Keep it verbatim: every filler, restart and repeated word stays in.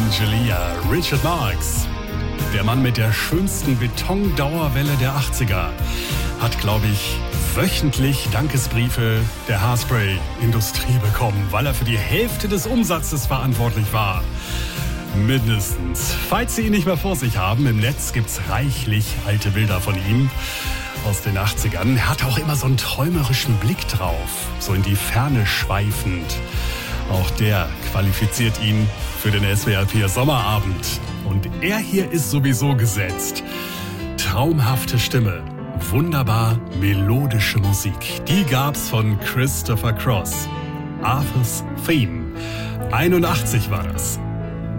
Angelia, Richard Marx. Der Mann mit der schönsten Betondauerwelle der achtziger hat, glaube ich, wöchentlich Dankesbriefe der Haarspray-Industrie bekommen, weil er für die Hälfte des Umsatzes verantwortlich war. Mindestens. Falls Sie ihn nicht mehr vor sich haben, im Netz gibt's reichlich alte Bilder von ihm aus den achtzigern. Er hat auch immer so einen träumerischen Blick drauf, so in die Ferne schweifend. Auch der qualifiziert ihn für den S W R vier Sommerabend. Und er hier ist sowieso gesetzt. Traumhafte Stimme, wunderbar melodische Musik. Die gab's von Christopher Cross. Arthur's Theme. einundachtzig war das.